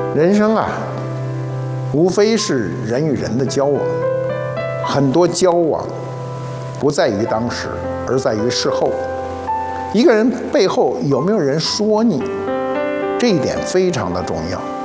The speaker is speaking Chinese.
人生啊，无非是人与人的交往，很多交往不在于当时，而在于事后。一个人背后有没有人说你，这一点非常的重要。